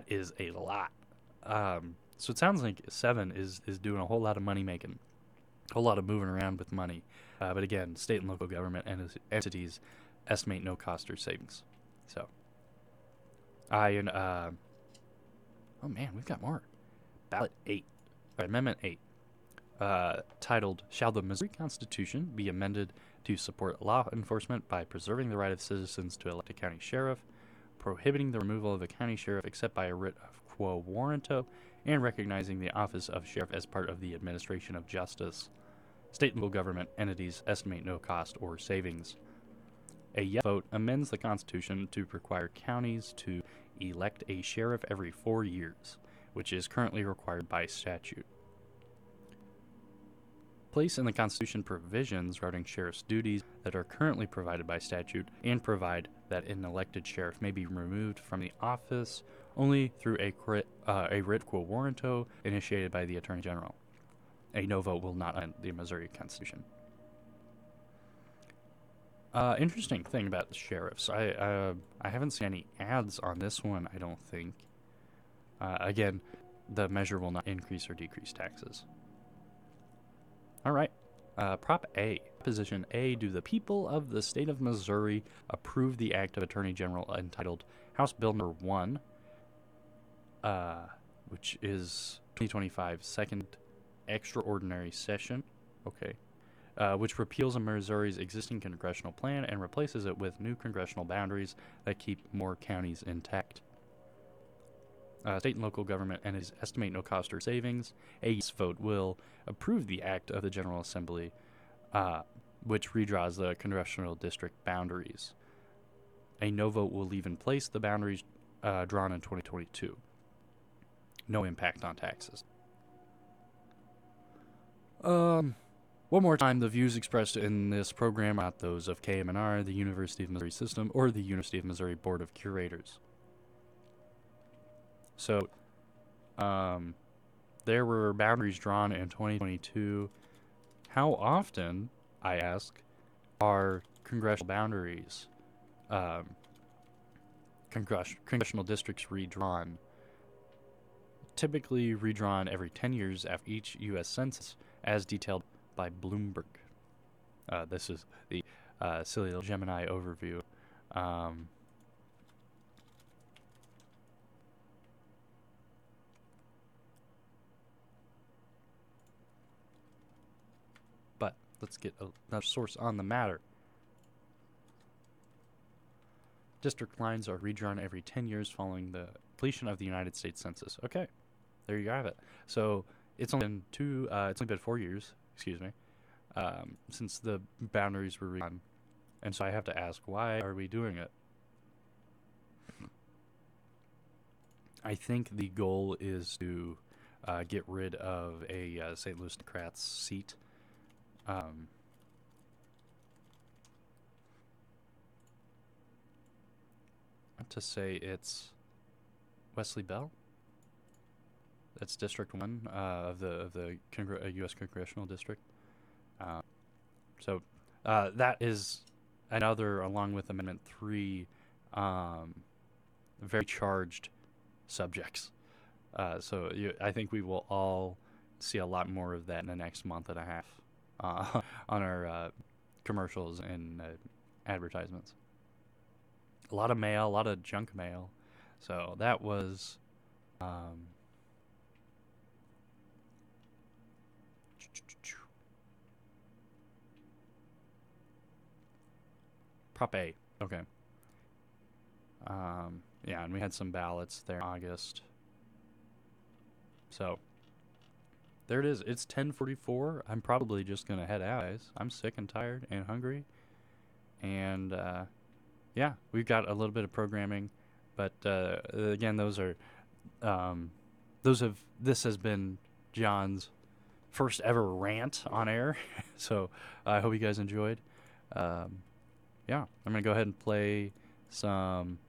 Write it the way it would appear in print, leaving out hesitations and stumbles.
is a lot. So it sounds like 7 is doing a whole lot of money making, a whole lot of moving around with money. But again, state and local government entities estimate no cost or savings. So oh man, we've got more. Ballot 8, or Amendment 8, titled "Shall the Missouri Constitution be amended to support law enforcement by preserving the right of citizens to elect a county sheriff, prohibiting the removal of a county sheriff except by a writ of quo warranto, and recognizing the office of sheriff as part of the administration of justice. State and local government entities estimate no cost or savings." A yes vote amends the Constitution to require counties to elect a sheriff every 4 years, which is currently required by statute. Place in the Constitution provisions regarding sheriff's duties that are currently provided by statute, and provide that an elected sheriff may be removed from the office only through a writ quo warranto initiated by the Attorney General. A no vote will not amend the Missouri Constitution. Interesting thing about the sheriffs. I haven't seen any ads on this one, I don't think. Again, the measure will not increase or decrease taxes. All right. Prop A. Proposition A. Do the people of the state of Missouri approve the act of Attorney General entitled House Bill Number 1, which is 2025 Second Extraordinary Session? Okay. Which repeals Missouri's existing congressional plan and replaces it with new congressional boundaries that keep more counties intact. State and local government entities estimate no cost or savings. A yes vote will approve the act of the General Assembly, which redraws the congressional district boundaries. A no vote will leave in place the boundaries drawn in 2022. No impact on taxes. One more time, the views expressed in this program are not those of KMNR, the University of Missouri System, or the University of Missouri Board of Curators. So, there were boundaries drawn in 2022. How often, I ask, are congressional boundaries, congressional districts redrawn? Typically redrawn every 10 years after each U.S. Census, as detailed by Bloomberg. This is the silly little Gemini overview. But let's get another source on the matter. District lines are redrawn every 10 years following the completion of the United States Census. Okay, there you have it. So it's only been it's only been 4 years, since the boundaries were redrawn. And so I have to ask, why are we doing it? I think the goal is to get rid of a St. Louis Democrats seat. To say it's Wesley Bell. That's District 1 of the U.S. Congressional District. So that is another, along with Amendment 3, very charged subjects. So I think we will all see a lot more of that in the next month and a half on our commercials and advertisements. A lot of mail, a lot of junk mail. So that was Prop A. Okay. Yeah, and we had some ballots there in August. So there it is. It's 10:44. I'm probably just gonna head out, guys. I'm sick and tired and hungry. And yeah, we've got a little bit of programming, but again, this has been John's first ever rant on air. So I hope you guys enjoyed. Yeah, I'm gonna go ahead and play some